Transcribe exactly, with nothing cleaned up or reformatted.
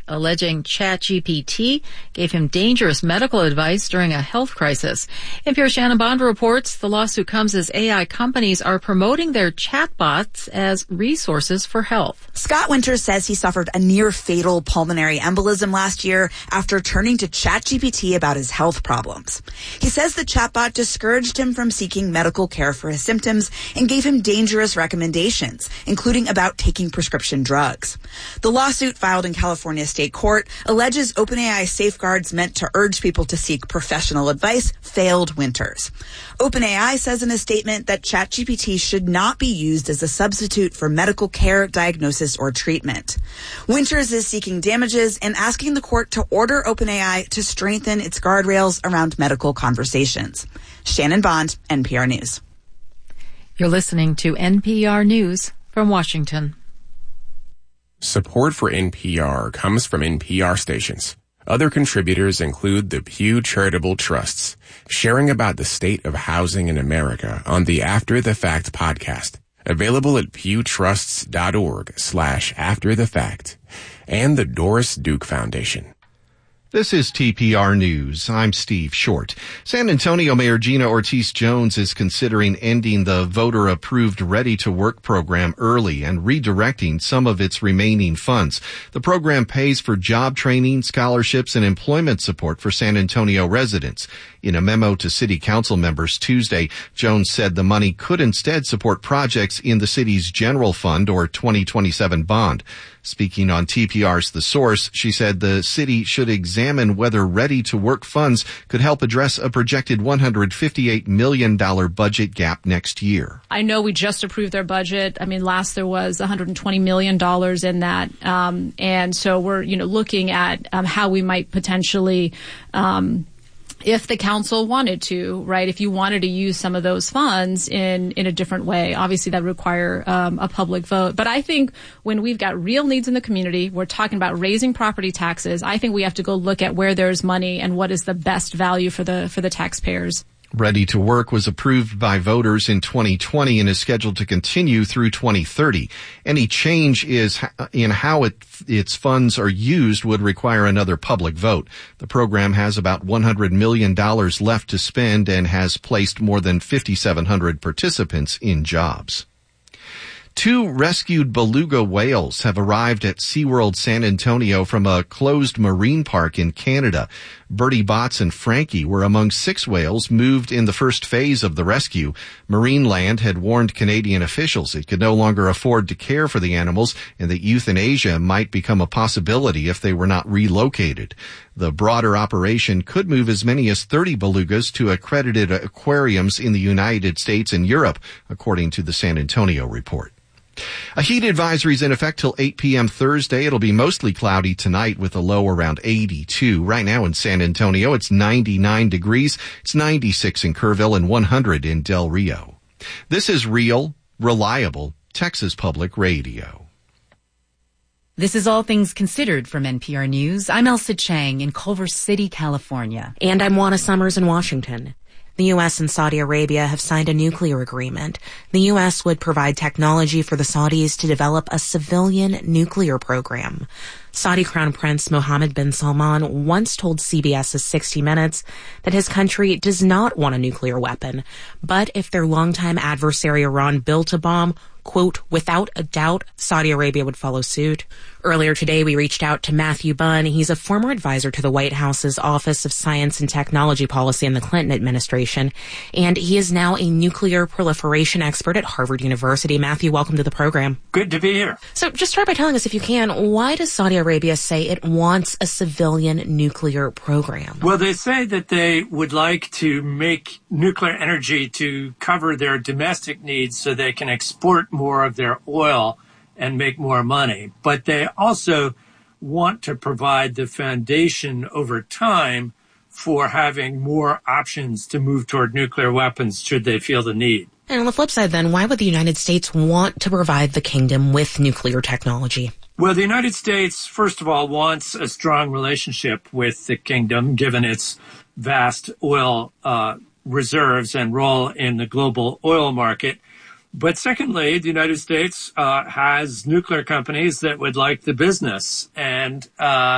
alleging ChatGPT gave him dangerous medical advice during a health crisis. N P R's Shannon Bond reports the lawsuit comes as A I companies are promoting their chatbots as resources for health. Scott Winters says he suffered a near-fatal pulmonary embolism last year after turning to ChatGPT about his health problems. He says the chatbot discouraged him from seeking medical care for his symptoms and gave him dangerous recommendations, including about taking prescription drugs. The lawsuit filed in California state court alleges OpenAI safeguards meant to urge people to seek professional advice failed Winters. OpenAI says in a statement that ChatGPT should not be used as a substitute for medical care, diagnosis, or treatment. Winters is seeking damages and asking the court to order OpenAI to strengthen its guardrails around medical conversations. Shannon Bond, N P R News. You're listening to N P R News from Washington. Support for N P R comes from N P R stations. Other contributors include the Pew Charitable Trusts, sharing about the state of housing in America on the After the Fact podcast, available at pewtrusts.org slash after the fact, and the Doris Duke Foundation. This is T P R News. I'm Steve Short. San Antonio Mayor Gina Ortiz Jones is considering ending the voter-approved Ready to Work program early and redirecting some of its remaining funds. The program pays for job training, scholarships, and employment support for San Antonio residents. In a memo to city council members Tuesday, Jones said the money could instead support projects in the city's general fund or twenty twenty-seven bond. Speaking on T P R's The Source, she said the city should examine whether ready-to-work funds could help address a projected one hundred fifty-eight million dollars budget gap next year. I know we just approved their budget. I mean, last there was one hundred twenty million dollars in that. Um, and so we're, you know, looking at um, how we might potentially um if the council wanted to, right, if you wanted to use some of those funds in, in a different way, obviously that would require um, a public vote. But I think when we've got real needs in the community, we're talking about raising property taxes, I think we have to go look at where there's money and what is the best value for the for the taxpayers. Ready to Work was approved by voters in twenty twenty and is scheduled to continue through twenty thirty. Any change is in how it, its funds are used would require another public vote. The program has about one hundred million dollars left to spend and has placed more than five thousand seven hundred participants in jobs. Two rescued beluga whales have arrived at SeaWorld San Antonio from a closed marine park in Canada. Bertie Botts and Frankie were among six whales moved in the first phase of the rescue. Marineland had warned Canadian officials it could no longer afford to care for the animals and that euthanasia might become a possibility if they were not relocated. The broader operation could move as many as thirty belugas to accredited aquariums in the United States and Europe, according to the San Antonio report. A heat advisory is in effect till eight p.m. Thursday. It'll be mostly cloudy tonight with a low around eighty-two. Right now in San Antonio, it's ninety-nine degrees. It's ninety-six in Kerrville and one hundred in Del Rio. This is real, reliable Texas Public Radio. This is All Things Considered from N P R News. I'm Elsa Chang in Culver City, California. And I'm Juana Summers in Washington. The U S and Saudi Arabia have signed a nuclear agreement. The U S would provide technology for the Saudis to develop a civilian nuclear program. Saudi Crown Prince Mohammed bin Salman once told CBS's sixty minutes that his country does not want a nuclear weapon, but if their longtime adversary Iran built a bomb, quote, without a doubt, Saudi Arabia would follow suit. Earlier today, we reached out to Matthew Bunn. He's a former advisor to the White House's Office of Science and Technology Policy in the Clinton administration, and he is now a nuclear proliferation expert at Harvard University. Matthew, welcome to the program. Good to be here. So just start by telling us, if you can, why does Saudi Arabia say it wants a civilian nuclear program? Well, they say that they would like to make nuclear energy to cover their domestic needs so they can export more of their oil and make more money. But they also want to provide the foundation over time for having more options to move toward nuclear weapons should they feel the need. And on the flip side, then, why would the United States want to provide the kingdom with nuclear technology? Well, the United States, first of all, wants a strong relationship with the kingdom, given its vast oil uh, reserves and role in the global oil market. But secondly, the United States uh, has nuclear companies that would like the business. And uh